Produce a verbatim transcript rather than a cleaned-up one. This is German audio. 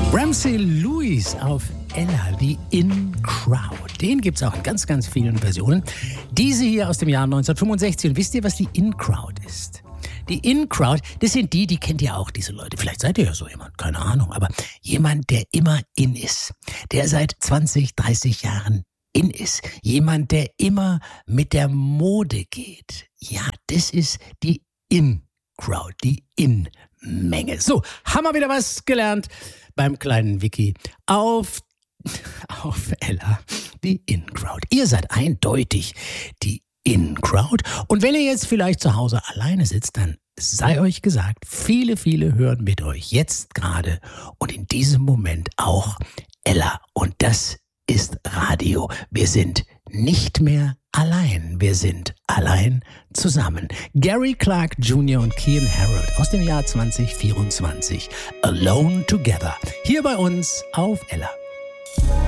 Ramsey Lewis auf Ella, die In Crowd. Den gibt es auch in ganz, ganz vielen Versionen. Diese hier aus dem Jahr neunzehnhundertfünfundsechzig. Und wisst ihr, was die In Crowd ist? Die In Crowd, das sind die, die kennt ihr auch, diese Leute. Vielleicht seid ihr ja so jemand, keine Ahnung. Aber jemand, der immer in ist. Der seit zwanzig, dreißig Jahren in ist. Jemand, der immer mit der Mode geht. Ja, das ist die In Crowd, die In-Menge. So, haben wir wieder was gelernt beim kleinen Wiki auf, auf Ella, die In-Crowd. Ihr seid eindeutig die In-Crowd. Und wenn ihr jetzt vielleicht zu Hause alleine sitzt, dann sei euch gesagt, viele, viele hören mit euch jetzt gerade und in diesem Moment auch Ella. Und das ist Radio. Wir sind nicht mehr allein. Wir sind allein zusammen. Gary Clark Junior und Kean Harold aus dem Jahr zwanzig vierundzwanzig. Alone Together. Hier bei uns auf Ella.